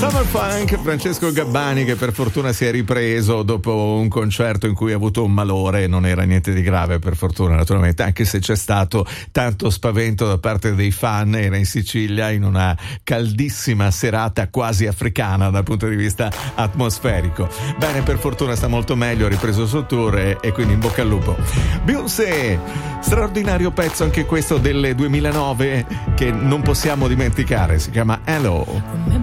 Summer Funk, Francesco Gabbani, che per fortuna si è ripreso dopo un concerto in cui ha avuto un malore. Non era niente di grave, per fortuna, naturalmente, anche se c'è stato tanto spavento da parte dei fan. Era in Sicilia in una caldissima serata quasi africana dal punto di vista atmosferico. Bene, per fortuna sta molto meglio, ha ripreso il suo tour e quindi in bocca al lupo. Beyoncé, straordinario pezzo anche questo del 2009 che non possiamo dimenticare, si chiama Hello.